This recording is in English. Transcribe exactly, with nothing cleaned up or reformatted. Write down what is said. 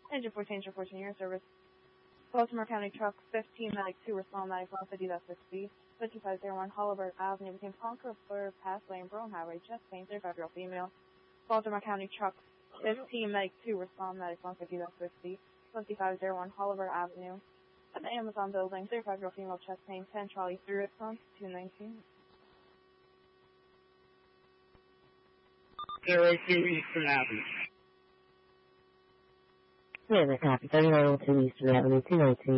Engine fourteen, engine fourteen, your service. Baltimore County Truck fifteen ninety-two, respond ninety-one fifty, that's six B. fifty-five oh one Hollywood Avenue between Concord, Fur, Pass Lane, Broome Highway, Chest Pain, thirty-five year old female. Baltimore County Truck fifteen ninety-two, respond ninety-one fifty, that's six B. fifty-five oh one Hollywood Avenue at the Amazon building, thirty-five year old female, chest pain, ten Charlie through it from two nineteen. zero two Eastern Avenue. Yeah, that copy. thirty-nine oh two Eastern Avenue, two nineteen.